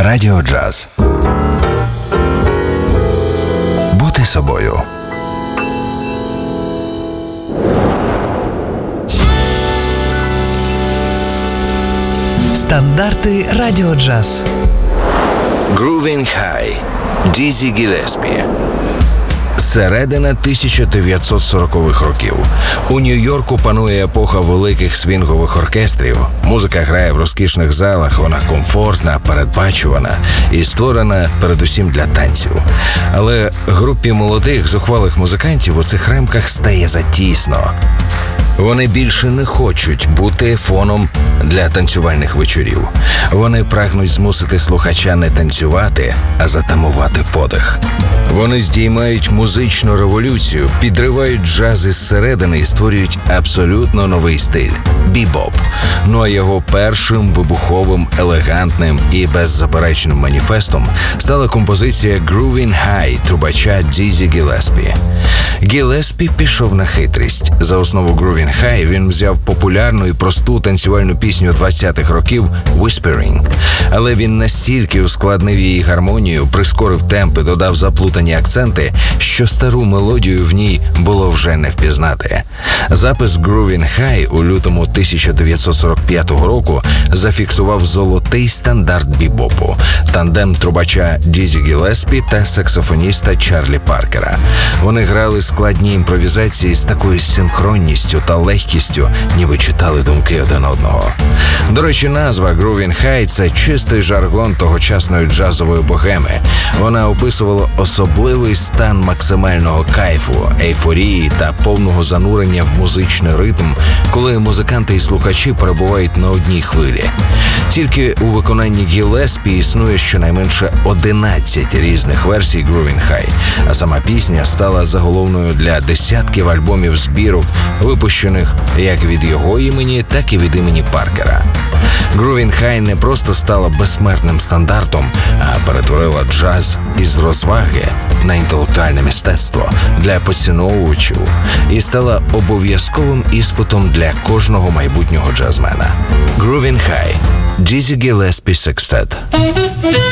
Радіо Джаз. Бути собою. Стандарти Радіо Джаз. Groovin' High. Дізі Гілеспі. Середина 1940-х років. У Нью-Йорку панує епоха великих свінгових оркестрів. Музика грає в розкішних залах, вона комфортна, передбачувана і створена передусім для танців. Але групі молодих, зухвалих музикантів у цих рамках стає затісно. Вони більше не хочуть бути фоном для танцювальних вечорів. Вони прагнуть змусити слухача не танцювати, а затамувати подих. Вони здіймають музичну революцію, підривають джаз із середини і створюють абсолютно новий стиль – бібоп. Ну а його першим вибуховим, елегантним і беззаперечним маніфестом стала композиція «Groovin' High» трубача Дізі Гілеспі. Гілеспі пішов на хитрість. За основу «Groovin' High» він взяв популярну і просту танцювальну пісню 20-х років «Whispering». Але він настільки ускладнив її гармонію, прискорив темпи, додав заплутані акценти, що стару мелодію в ній було вже не впізнати. Запис «Groovin' High» у лютому 1945 року зафіксував золотий стандарт бібопу – тандем трубача Дізі Гілеспі та саксофоніста Чарлі Паркера. Вони грали складні імпровізації з такою синхронністю та легкістю, ніби читали думки один одного. До речі, назва «Groovin' High» – це чистий жаргон тогочасної джазової богеми. Вона описувала особливий стан максимального кайфу, ейфорії та повного занурення в музичний ритм, коли музиканти і слухачі перебувають на одній хвилі. Тільки у виконанні Гілеспі існує щонайменше 11 різних версій «Groovin' High», а сама пісня стала заголовною для десятків альбомів збірок, випущених як від його імені, так і від імені Паркера. «Groovin' High» не просто стала безсмертним стандартом, а перетворила джаз із розваги на інтелектуальне мистецтво для поціновувачів і стала обов'язковим іспитом для кожного майбутнього джазмена. «Groovin' High» – Дізі Гілеспі Секстет.